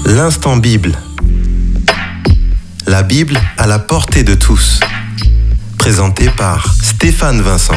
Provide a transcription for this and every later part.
L'instant Bible. La Bible à la portée de tous. Présenté par Stéphane Vincent.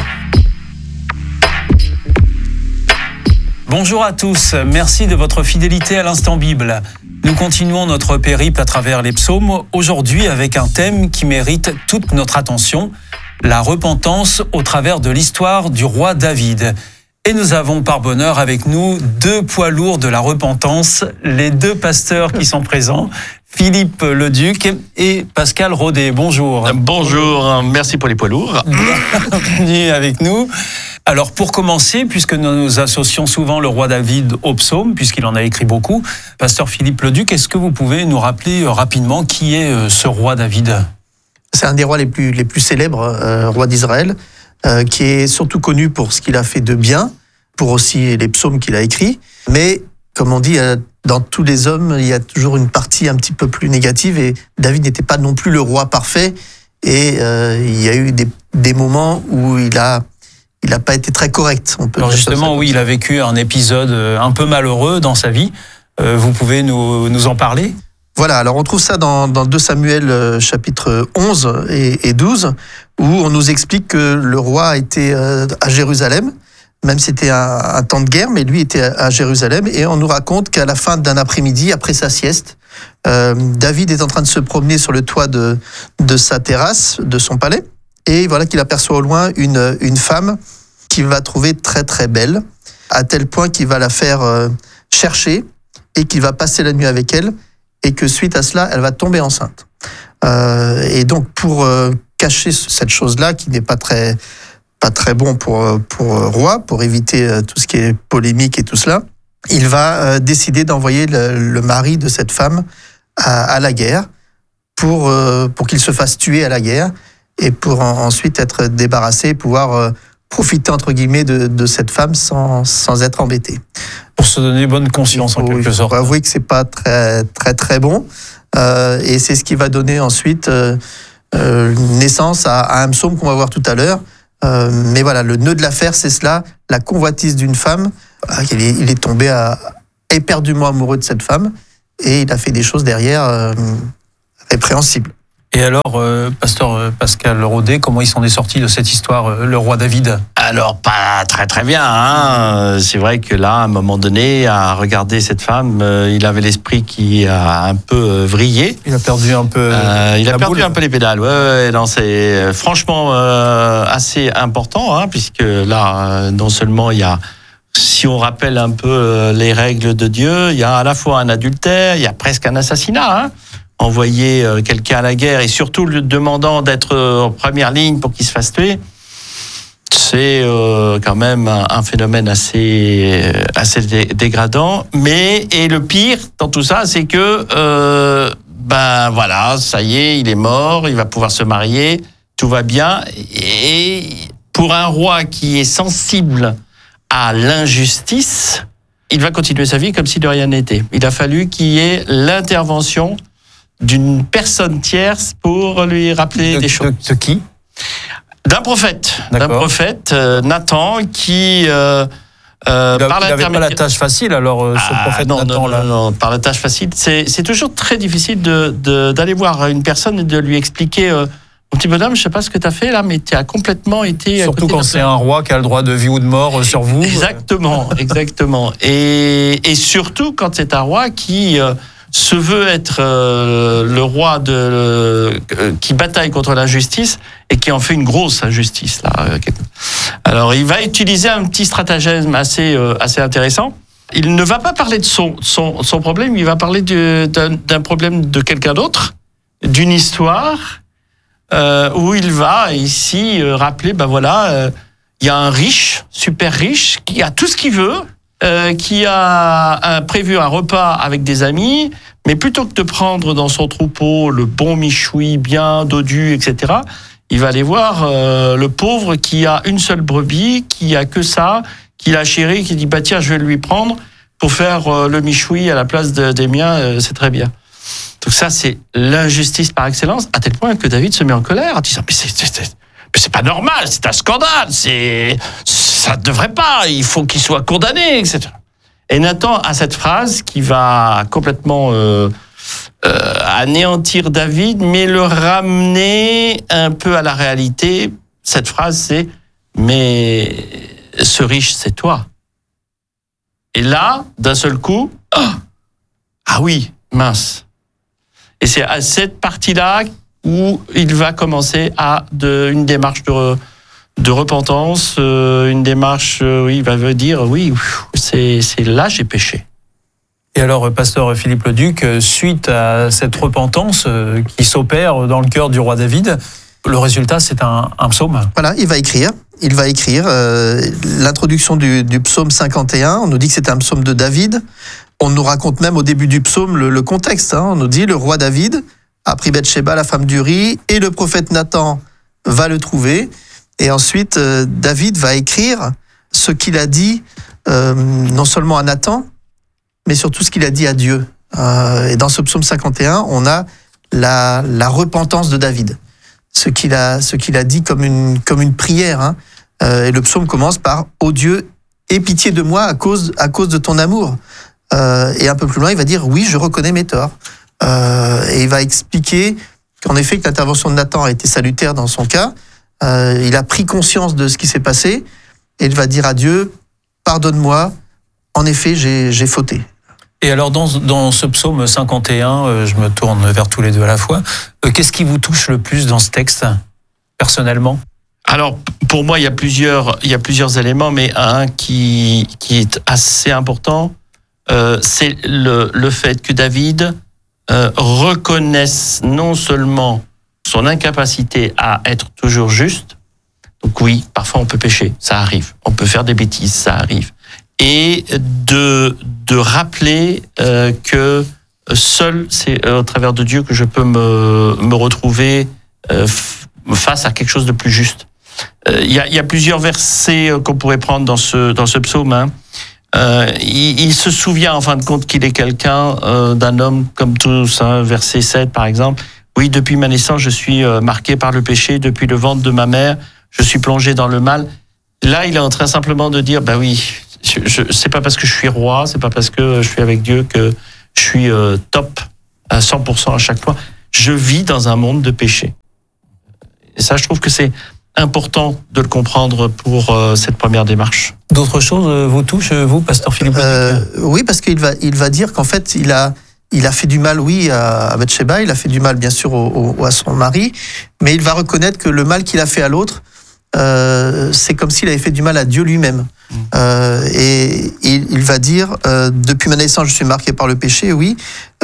Bonjour à tous, merci de votre fidélité à l'Instant Bible. Nous continuons notre périple à travers les psaumes, aujourd'hui avec un thème qui mérite toute notre attention, la repentance au travers de l'histoire du roi David. Et nous avons par bonheur avec nous deux poids lourds de la repentance, les deux pasteurs qui sont présents, Philippe Leduc et Pascal Rodet. Bonjour. Bonjour, merci pour les poids lourds. Bienvenue avec nous. Alors pour commencer, puisque nous associons souvent le roi David au psaume, puisqu'il en a écrit beaucoup, pasteur Philippe Leduc, est-ce que vous pouvez nous rappeler rapidement qui est ce roi David ? C'est un des rois les plus célèbres, roi d'Israël, qui est surtout connu pour ce qu'il a fait de bien, pour aussi les psaumes qu'il a écrits. Mais, comme on dit, dans tous les hommes, il y a toujours une partie un petit peu plus négative, et David n'était pas non plus le roi parfait, et il y a eu des moments où il a pas été très correct. Alors justement, oui, il a vécu un épisode un peu malheureux dans sa vie. Vous pouvez nous en parler ? Voilà, alors on trouve ça dans 2 Samuel chapitre 11 et 12, où on nous explique que le roi était à Jérusalem, même si c'était un temps de guerre, mais lui était à Jérusalem, et on nous raconte qu'à la fin d'un après-midi, après sa sieste, David est en train de se promener sur le toit de sa terrasse, de son palais, et voilà qu'il aperçoit au loin une femme qu'il va trouver très très belle, à tel point qu'il va la faire chercher, et qu'il va passer la nuit avec elle, et que suite à cela, elle va tomber enceinte. Et donc, pour cacher cette chose-là, qui n'est pas très bon pour roi, pour éviter tout ce qui est polémique et tout cela, il va décider d'envoyer le mari de cette femme à la guerre pour qu'il se fasse tuer à la guerre, et pour ensuite être débarrassé et pouvoir profiter, entre guillemets, de cette femme sans être embêté. Pour se donner bonne conscience, en quelque sorte. Il faut avouer que c'est pas très très très bon, et c'est ce qui va donner ensuite naissance à un psaume qu'on va voir tout à l'heure. Mais voilà, le nœud de l'affaire, c'est cela, la convoitise d'une femme. Il est tombé éperdument amoureux de cette femme, et il a fait des choses derrière répréhensibles. Et alors, pasteur Pascal Rodet, comment il s'en est sorti de cette histoire, le roi David ? Alors, pas très très bien, hein. C'est vrai que là, à un moment donné, à regarder cette femme, il avait l'esprit qui a un peu vrillé. Il a perdu un peu un peu les pédales. Ouais, non, c'est franchement assez important, hein, puisque là, non seulement il y a, si on rappelle un peu les règles de Dieu, il y a à la fois un adultère, il y a presque un assassinat, hein. Envoyer quelqu'un à la guerre, et surtout lui demandant d'être en première ligne pour qu'il se fasse tuer, c'est quand même un phénomène assez dégradant. Et le pire dans tout ça, c'est que voilà, ça y est, il est mort, il va pouvoir se marier, tout va bien. Et pour un roi qui est sensible à l'injustice, il va continuer sa vie comme si de rien n'était. Il a fallu qu'il y ait l'intervention d'une personne tierce pour lui rappeler des choses. De qui ? D'un prophète. D'accord. D'un prophète, Nathan, qui... il n'avait pas la tâche facile, alors, ce prophète Nathan. Non, par la tâche facile. C'est toujours très difficile d'aller voir une personne et de lui expliquer... Mon petit bonhomme, je ne sais pas ce que tu as fait là, mais tu as complètement été... Surtout quand c'est un roi qui a le droit de vie ou de mort sur vous. Exactement. Et surtout quand c'est un roi qui... se veut être le roi qui bataille contre l'injustice et qui en fait une grosse injustice là. Alors il va utiliser un petit stratagème assez intéressant. Il ne va pas parler de son problème, il va parler d'un problème de quelqu'un d'autre, d'une histoire où il va ici rappeler, il y a un riche, super riche, qui a tout ce qu'il veut, qui a prévu un repas avec des amis, mais plutôt que de prendre dans son troupeau le bon michoui bien dodu, etc., il va aller voir le pauvre qui a une seule brebis, qui a que ça, qui l'a chéri, qui dit tiens, je vais lui prendre pour faire le michoui à la place des miens, c'est très bien. Donc ça, c'est l'injustice par excellence, à tel point que David se met en colère en disant mais c'est pas normal, c'est un scandale, ça ne devrait pas, il faut qu'il soit condamné, etc. Et Nathan a cette phrase qui va complètement anéantir David, mais le ramener un peu à la réalité. Cette phrase, c'est « Mais ce riche, c'est toi ». Et là, d'un seul coup, ah oui, mince. Et c'est à cette partie-là où il va commencer une démarche de repentance, une démarche où il va dire, oui, c'est là j'ai péché. Et alors, pasteur Philippe Leduc, suite à cette repentance qui s'opère dans le cœur du roi David, le résultat, c'est un psaume. Voilà, il va écrire l'introduction du psaume 51. On nous dit que c'est un psaume de David. On nous raconte même au début du psaume le contexte. On nous dit le roi David a pris Bathsheba, la femme d'Uri, et le prophète Nathan va le trouver. Et ensuite, David va écrire ce qu'il a dit, non seulement à Nathan, mais surtout ce qu'il a dit à Dieu. Et dans ce psaume 51, on a la repentance de David. Ce qu'il a dit comme une prière. Et le psaume commence par « Ô Dieu, aie pitié de moi à cause de ton amour ». Et un peu plus loin, il va dire « Oui, je reconnais mes torts ». Et il va expliquer qu'en effet, que l'intervention de Nathan a été salutaire dans son cas. Il a pris conscience de ce qui s'est passé et il va dire à Dieu « Pardonne-moi, en effet, j'ai fauté ». Et alors, dans ce psaume 51, je me tourne vers tous les deux à la fois, qu'est-ce qui vous touche le plus dans ce texte, personnellement ? Alors, pour moi, il y a plusieurs éléments, mais un qui est assez important, c'est le fait que David reconnaisse non seulement son incapacité à être toujours juste, donc oui, parfois on peut pécher, ça arrive, on peut faire des bêtises, ça arrive, et de rappeler que seul c'est au travers de Dieu que je peux me retrouver face à quelque chose de plus juste. Il y a plusieurs versets qu'on pourrait prendre dans ce psaume. Il se souvient en fin de compte qu'il est quelqu'un d'un homme comme tous. Verset 7 par exemple. Oui, depuis ma naissance, je suis marqué par le péché. Depuis le ventre de ma mère, je suis plongé dans le mal. Là, il est en train simplement de dire, bah oui, c'est pas parce que je suis roi, c'est pas parce que je suis avec Dieu que je suis top à 100% à chaque fois. Je vis dans un monde de péché. Et ça, je trouve que c'est important de le comprendre pour cette première démarche. D'autres choses vous touchent, vous, pasteur Philippe? Oui, parce qu'il va dire qu'en fait, il a fait du mal, oui, à Bathsheba, il a fait du mal, bien sûr, à son mari, mais il va reconnaître que le mal qu'il a fait à l'autre, c'est comme s'il avait fait du mal à Dieu lui-même. Et il va dire, depuis ma naissance, je suis marqué par le péché, oui,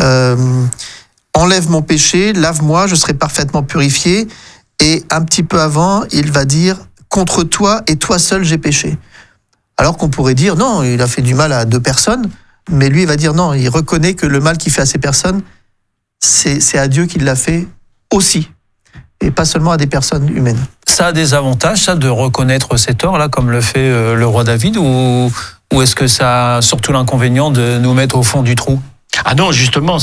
enlève mon péché, lave-moi, je serai parfaitement purifié. Et un petit peu avant, il va dire « Contre toi et toi seul, j'ai péché ». Alors qu'on pourrait dire « Non, il a fait du mal à 2 personnes », mais lui, il va dire « Non, il reconnaît que le mal qu'il fait à ces personnes, c'est à Dieu qu'il l'a fait aussi, et pas seulement à des personnes humaines ». Ça a des avantages, ça, de reconnaître ses torts, là, comme le fait le roi David, ou est-ce que ça a surtout l'inconvénient de nous mettre au fond du trou ? Ah non, justement,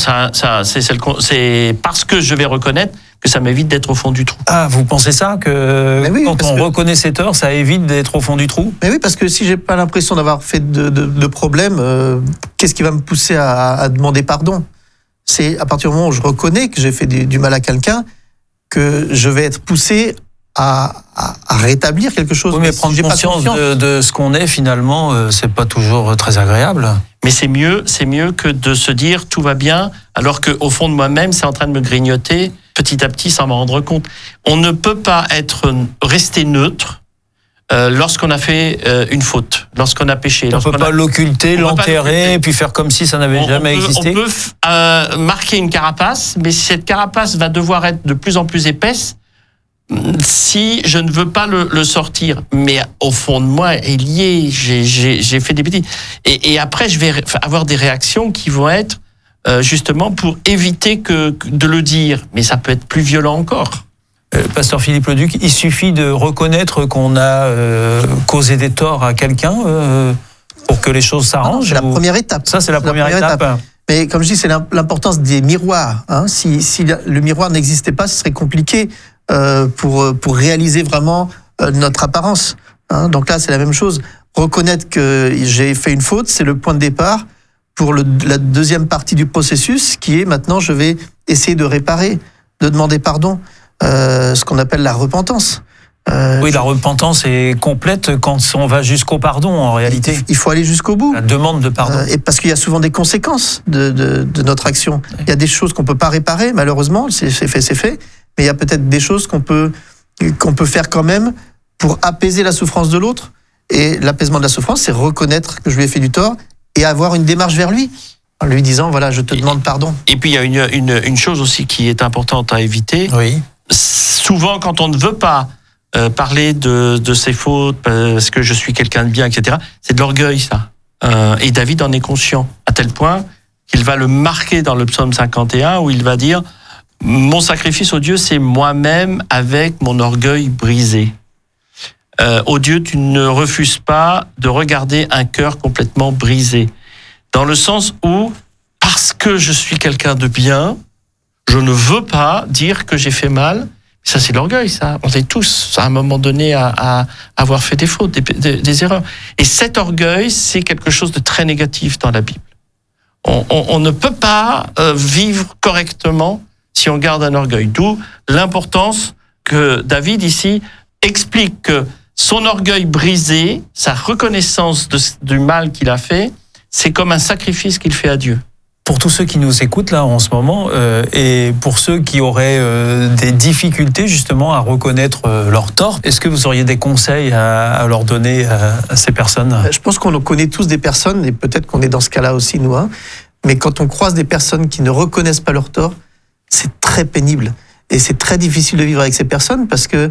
c'est parce que je vais reconnaître que ça m'évite d'être au fond du trou. Ah, vous pensez ça, que oui, quand on reconnaît ses torts, ça évite d'être au fond du trou? Mais oui, parce que si j'ai pas l'impression d'avoir fait de problème, qu'est-ce qui va me pousser à demander pardon? C'est à partir du moment où je reconnais que j'ai fait du mal à quelqu'un que je vais être poussé à rétablir quelque chose. Oui, mais prendre conscience de ce qu'on est, finalement, c'est pas toujours très agréable. Mais c'est mieux que de se dire tout va bien, alors qu'au fond de moi-même, c'est en train de me grignoter petit à petit sans m'en rendre compte. On ne peut pas rester neutre lorsqu'on a fait une faute, lorsqu'on a péché. On ne peut pas l'occulter, l'enterrer, puis faire comme si ça n'avait jamais existé. On peut marquer une carapace, mais cette carapace va devoir être de plus en plus épaisse si je ne veux pas le sortir. Mais au fond de moi, est lié, j'ai fait des bêtises. Et après, je vais avoir des réactions qui vont être justement pour éviter de le dire. Mais ça peut être plus violent encore. Pasteur Philippe Leduc, il suffit de reconnaître qu'on a causé des torts à quelqu'un pour que les choses s'arrangent. C'est la première étape. Ça, c'est la première étape. Mais comme je dis, c'est l'importance des miroirs. Si le miroir n'existait pas, ce serait compliqué pour réaliser vraiment notre apparence. Donc là, c'est la même chose. reconnaître que j'ai fait une faute, c'est le point de départ pour la deuxième partie du processus, qui est maintenant je vais essayer de réparer, de demander pardon, ce qu'on appelle la repentance. Oui, la repentance est complète quand on va jusqu'au pardon, en réalité. Il faut aller jusqu'au bout. La demande de pardon. Et parce qu'il y a souvent des conséquences de notre action. Il y a des choses qu'on peut pas réparer, malheureusement, c'est fait. Mais il y a peut-être des choses qu'on peut faire quand même pour apaiser la souffrance de l'autre. Et l'apaisement de la souffrance, c'est reconnaître que je lui ai fait du tort et avoir une démarche vers lui, en lui disant, voilà, je te demande pardon. Et puis il y a une chose aussi qui est importante à éviter. Oui. Souvent, quand on ne veut pas parler de ses fautes, parce que je suis quelqu'un de bien, etc., c'est de l'orgueil, ça. Et David en est conscient, à tel point qu'il va le marquer dans le psaume 51, où il va dire « Mon sacrifice au Dieu, c'est moi-même avec mon orgueil brisé. Ô Dieu, tu ne refuses pas de regarder un cœur complètement brisé. » Dans le sens où, parce que je suis quelqu'un de bien, je ne veux pas dire que j'ai fait mal. Ça, c'est l'orgueil, ça. On est tous, à un moment donné, à avoir fait des fautes, des erreurs. Et cet orgueil, c'est quelque chose de très négatif dans la Bible. On ne peut pas vivre correctement si on garde un orgueil. D'où l'importance que David, ici, explique que son orgueil brisé, sa reconnaissance du mal qu'il a fait, c'est comme un sacrifice qu'il fait à Dieu. Pour tous ceux qui nous écoutent là en ce moment, et pour ceux qui auraient des difficultés justement à reconnaître leurs torts, est-ce que vous auriez des conseils à leur donner à ces personnes ? Je pense qu'on connaît tous des personnes, et peut-être qu'on est dans ce cas-là aussi, nous, hein, mais quand on croise des personnes qui ne reconnaissent pas leurs torts, c'est très pénible. Et c'est très difficile de vivre avec ces personnes parce que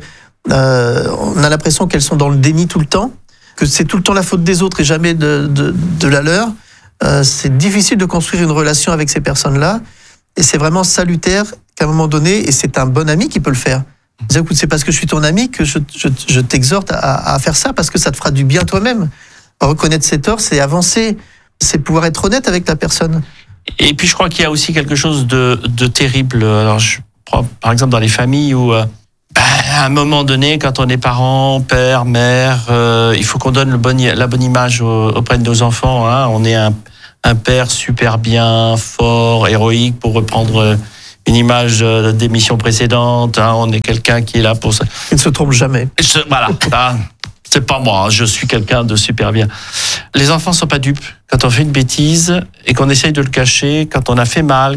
on a l'impression qu'elles sont dans le déni tout le temps, que c'est tout le temps la faute des autres et jamais de la leur. C'est difficile de construire une relation avec ces personnes-là, et c'est vraiment salutaire qu'à un moment donné, et c'est un bon ami qui peut le faire. Dire, écoute, c'est parce que je suis ton ami que je t'exhorte à faire ça, parce que ça te fera du bien toi-même. Reconnaître ses torts, c'est avancer, c'est pouvoir être honnête avec la personne. Et puis je crois qu'il y a aussi quelque chose de terrible. Alors je prends par exemple dans les familles où à un moment donné, quand on est parent, père, mère, il faut qu'on donne la bonne image auprès de nos enfants. Hein. On est un père super bien, fort, héroïque, pour reprendre une image d'émission précédente. Hein. On est quelqu'un qui est là pour ça. Il ne se trompe jamais. Voilà, c'est pas moi, je suis quelqu'un de super bien. Les enfants sont pas dupes. Quand on fait une bêtise et qu'on essaye de le cacher, quand on a fait mal,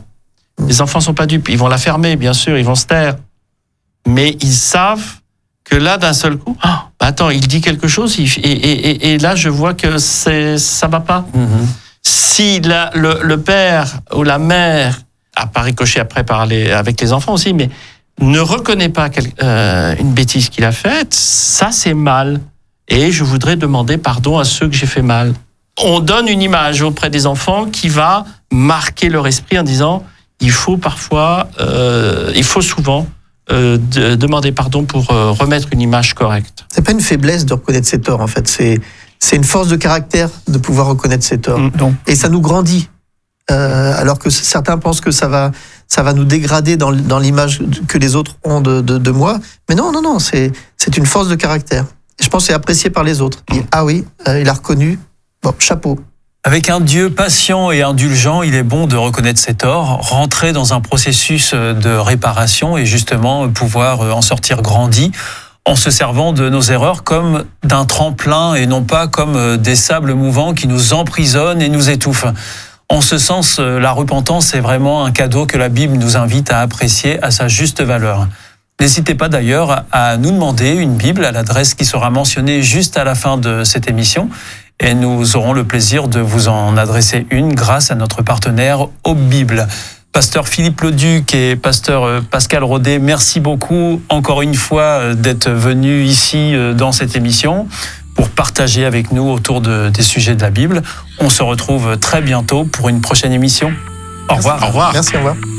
les enfants sont pas dupes. Ils vont la fermer, bien sûr, ils vont se taire. Mais ils savent que là, d'un seul coup, attends, il dit quelque chose et là, je vois que ça va pas. Mm-hmm. Si le père ou la mère, à pas ricocher après parler avec les enfants aussi, mais ne reconnaît pas une bêtise qu'il a faite, ça c'est mal. Et je voudrais demander pardon à ceux que j'ai fait mal. On donne une image auprès des enfants qui va marquer leur esprit en disant, il faut souvent demander pardon pour remettre une image correcte. C'est pas une faiblesse de reconnaître ses torts, en fait. C'est une force de caractère de pouvoir reconnaître ses torts. Et ça nous grandit. Alors que certains pensent que ça va nous dégrader dans l'image que les autres ont de moi. Mais non, c'est une force de caractère. Et je pense que c'est apprécié par les autres. Ah oui, il a reconnu. Bon, chapeau. Avec un Dieu patient et indulgent, il est bon de reconnaître ses torts, rentrer dans un processus de réparation et justement pouvoir en sortir grandi en se servant de nos erreurs comme d'un tremplin et non pas comme des sables mouvants qui nous emprisonnent et nous étouffent. En ce sens, la repentance est vraiment un cadeau que la Bible nous invite à apprécier à sa juste valeur. N'hésitez pas d'ailleurs à nous demander une Bible à l'adresse qui sera mentionnée juste à la fin de cette émission. Et nous aurons le plaisir de vous en adresser une grâce à notre partenaire Aube Bible. Pasteur Philippe Leduc et pasteur Pascal Rodet, merci beaucoup encore une fois d'être venus ici dans cette émission pour partager avec nous autour des sujets de la Bible. On se retrouve très bientôt pour une prochaine émission. Au revoir. Au revoir. Merci, au revoir.